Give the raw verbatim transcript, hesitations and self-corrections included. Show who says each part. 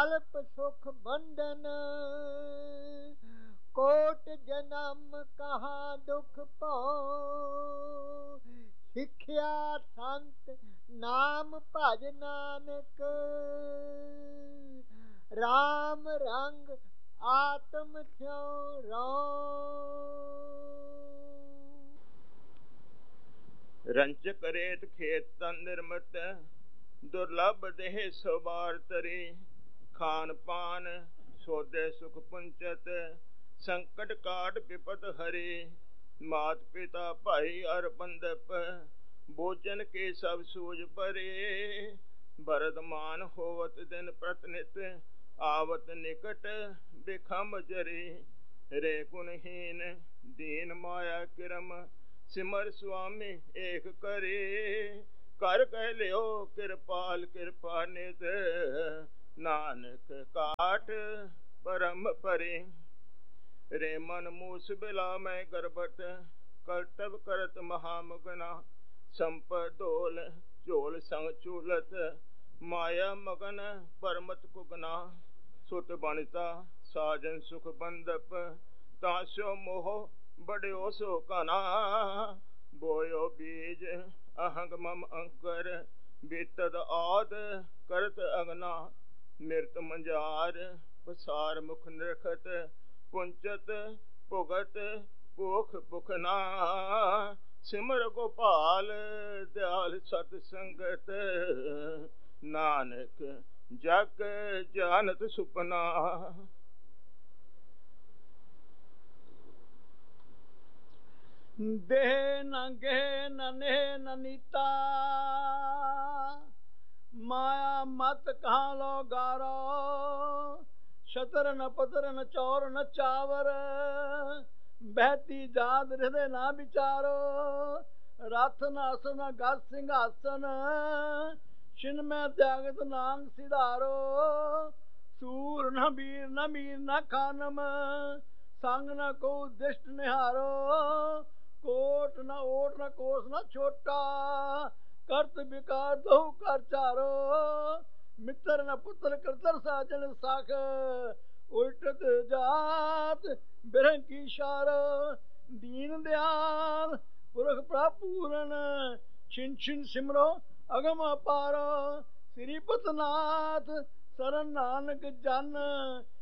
Speaker 1: ਅਲਪ ਸੁਖ ਬੰਧਨ, ਕੋਟ ਜਨਮ ਕਹਾ ਦੁਖ ਭਉ। ਸਿੱਖਿਆ ਸੰਤ ਨਾਮ ਭਜ ਨਾਨਕ, ਰਾਮ ਰੰਗ ਆਤਮ ਸਿਉ ਰਉ।
Speaker 2: ਰੰਚਕ ਰੇਤ ਖੇਤ ਤਨ ਨਿਰਮਤ, ਦੁਰਲਭ ਦੇਹ ਸਵਾਰ ਤਰੀ। ਖਾਨ ਪਾਨ ਸੋਦੇ ਸੁਖ ਪੁੰਚਤ, ਸੰਕਟ ਕਾਟ ਵਿਪਤ ਹਰੀ। ਮਾਤ ਪਿਤਾ ਭਾਈ ਅਰ ਬੰਧਪ, ਭੋਜਨ ਕੇ ਸਭ ਸੂਝ ਭਰੇ। ਬਰਦਮਾਨ ਹੋਵਤ ਦਿਨ ਪ੍ਰਤਿਨਿਤ, ਆਵਤ ਨਿਕਟ ਬਿਖਮ ਜਰੀ। ਰੇ ਗੁਣਹੀਨ ਦੀਨ ਮਾਇਆ ਕਿਰਮ, ਸਿਮਰ ਸੁਆਮੀ ਏਕ ਕਰੀ। ਕਰ ਕਹਿ ਲਿਓ ਕਿਰਪਾਲ ਕਿਰਪਾ ਨਿਧ, ਨਾਨਕ ਕਾਟ ਪਰਮ ਪਰੇ। ਰੇ ਮਨ ਮੂਸ ਬਿਲਾ ਮੈਂ ਗਰਬਤ, ਕਰਤਵ ਕਰਤ ਮਹਾਮਗਨਾ। ਸੰਪਤ ਢੋਲ ਝੋਲ ਸੰਗ ਚੂਲਤ, ਮਾਇਆ ਮਗਨ ਪਰਮਤ ਕੁਗਨਾ। ਸੁਤ ਬਣਤਾ ਸਾਜਨ ਸੁਖ ਬੰਧਪ, ਤਾਂ ਸੋ ਮੋਹ ਬੜਿਓ ਸੋ ਘਨਾ। ਬੋਇਓ ਬੀਜ ਅਹੰਗ ਮਮ ਅੰਕਰ, ਬੀਤਦ ਆਦ ਕਰਤ ਅਗਨਾ। ਮਿਰਤ ਮੰਝਾਰ ਪਸਾਰ ਮੁਖ ਨਿਰਖਤ, ਪੁੰਚਤ ਭੁਗਤ ਭੂਖ ਭੁਖਨਾ। ਸਿਮਰ ਗੋਪਾਲ ਦਿਆਲ ਸਤ ਸੰਗਤ, ਨਾਨਕ ਜਗ ਜਾਨਤ ਸੁਪਨਾ।
Speaker 3: ਦੇਹ ਨ ਗਹਿ ਨ ਨੇਹ ਨ ਨੀਤਾ, ਮਾਇਆ ਮਤ ਕਹਾ ਲੋ ਗਾਰੋ। ਛਤਰ ਨ ਪਤਰ ਨ ਚੌਰ ਨ ਚਾਵਰ, ਬਹਿਤੀ ਜਾਤ ਹਿਰਦੇ ਨਾ ਵਿਚਾਰੋ। ਰਥ ਨ ਅਸ ਨ ਗਜ ਸਿੰਘਾਸਨ, ਛਿਨ ਮੈਂ ਤਿਆਗਤ ਨਾਮ ਸਿਧਾਰੋ। ਸੂਰ ਨ ਬੀਰ ਨ ਮੀਰ ਨ ਖਾਨਮ, ਸੰਗ ਨ ਕੋ ਦਿਸ਼ਟ ਨਿਹਾਰੋ। ਕੋਟ ਨ ਓਟ ਨ ਕੋਸ ਨ ਛੋਟਾ, ਕਰਤ ਵਿਕਾਰ ਦਹੂ ਕਰ ਚਾਰੋ। ਮਿੱਤਰ ਨ ਪੁੱਤਰ ਕਰਤਰ ਸਾਜਨ ਸਾਖ, ਉਲਟਤ ਜਾਤ ਬਿਰੰਗ ਕੀ ਸ਼ਾਰ। ਦੀਨ ਦਿਆਲ ਪੁਰਖ ਪ੍ਰਭ ਪੂਰਨ, ਛਿਨ ਛਿਨ ਸਿਮਰੋ ਅਗਮ ਅਪਾਰ। ਸ੍ਰੀ ਪਤਨਾਥ ਸਰਨ ਨਾਨਕ ਜਨ,